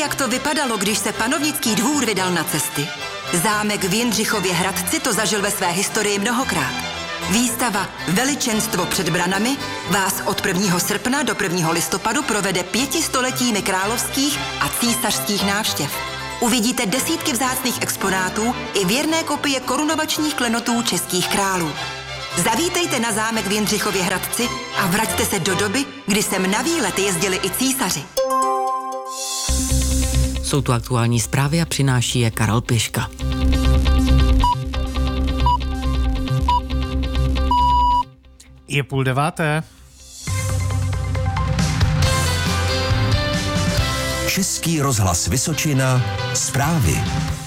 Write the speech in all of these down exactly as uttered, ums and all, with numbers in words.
jak to vypadalo, když se panovnický dvůr vydal na cesty? Zámek v Jindřichově Hradci to zažil ve své historii mnohokrát. Výstava Veličenstvo před branami vás od prvního srpna do prvního listopadu provede pětistoletími královských a císařských návštěv. Uvidíte desítky vzácných exponátů i věrné kopie korunovačních klenotů českých králů. Zavítejte na zámek v Jindřichově Hradci a vraťte se do doby, kdy sem na výlet jezdili i císaři. Jsou tu aktuální zprávy a přináší je Karel Piška. Je půl deváté. Český rozhlas Vysočina, zprávy.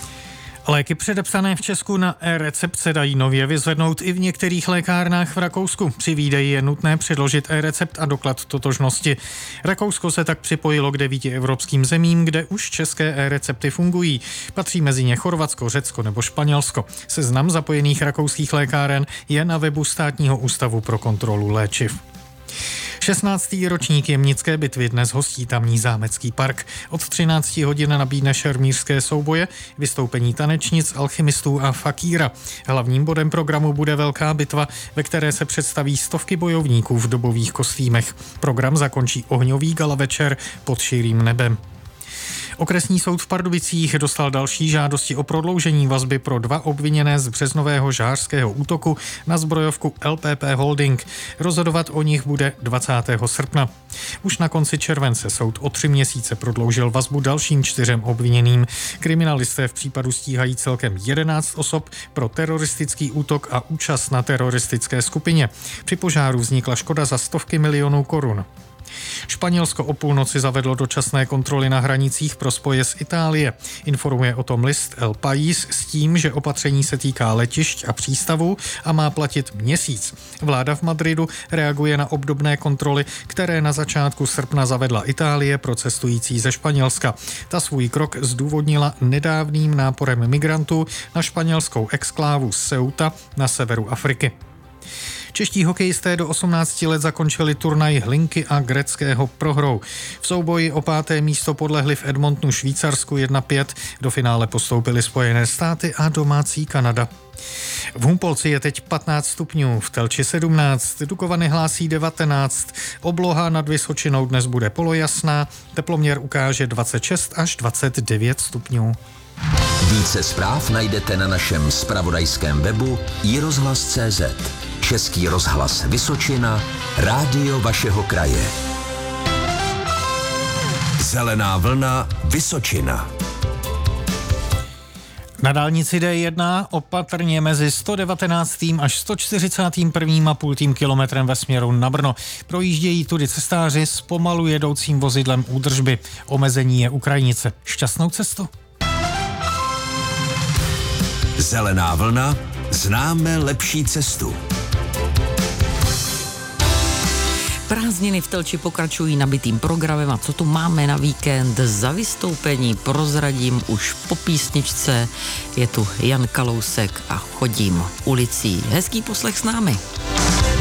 Léky předepsané v Česku na e-recept se dají nově vyzvednout i v některých lékárnách v Rakousku. Při výdeji je nutné předložit e-recept a doklad totožnosti. Rakousko se tak připojilo k devíti evropským zemím, kde už české e-recepty fungují. Patří mezi ně Chorvatsko, Řecko nebo Španělsko. Seznam zapojených rakouských lékáren je na webu Státního ústavu pro kontrolu léčiv. šestnáctý ročník Jemnické bitvy dnes hostí tamní zámecký park. Od třinácti hodin nabídne šermířské souboje, vystoupení tanečnic, alchymistů a fakíra. Hlavním bodem programu bude velká bitva, ve které se představí stovky bojovníků v dobových kostýmech. Program zakončí ohňový gala večer pod širým nebem. Okresní soud v Pardubicích dostal další žádosti o prodloužení vazby pro dva obviněné z březnového žhářského útoku na zbrojovku L P P Holding. Rozhodovat o nich bude dvacátého srpna. Už na konci července soud o tři měsíce prodloužil vazbu dalším čtyřem obviněným. Kriminalisté v případu stíhají celkem jedenáct osob pro teroristický útok a účast na teroristické skupině. Při požáru vznikla škoda za stovky milionů korun. Španělsko o půlnoci zavedlo dočasné kontroly na hranicích pro spoje z Itálie. Informuje o tom list El País s tím, že opatření se týká letišť a přístavů a má platit měsíc. Vláda v Madridu reaguje na obdobné kontroly, které na začátku srpna zavedla Itálie pro cestující ze Španělska. Ta svůj krok zdůvodnila nedávným náporem migrantů na španělskou exklávu Ceuta na severu Afriky. Čeští hokejisté do osmnácti let zakončili turnaj Hlinky a Greckého prohrou. V souboji o páté místo podlehli v Edmontonu Švýcarsku jedna pět, do finále postoupily Spojené státy a domácí Kanada. V Humpolci je teď patnáct stupňů, v Telči sedmnáct, Dukovany hlásí devatenáct, obloha nad Vysočinou dnes bude polojasná, teploměr ukáže dvacet šest až dvacet devět stupňů. Více zpráv najdete na našem zpravodajském webu i rozhlas tečka cé zet. Český rozhlas Vysočina, rádio vašeho kraje. Zelená vlna Vysočina. Na dálnici D jedna opatrně mezi sto devatenáctým až sto čtyřicátým prvním a půl kilometrem ve směru na Brno. Projíždějí tudy cestáři s pomalu jedoucím vozidlem údržby. Omezení je u krajnice. Šťastnou cestu. Zelená vlna, známe lepší cestu. Prázdniny v Telči pokračují nabitým programem a co tu máme na víkend za vystoupení prozradím už po písničce. Je tu Jan Kalousek a Chodím ulicí. Hezký poslech s námi.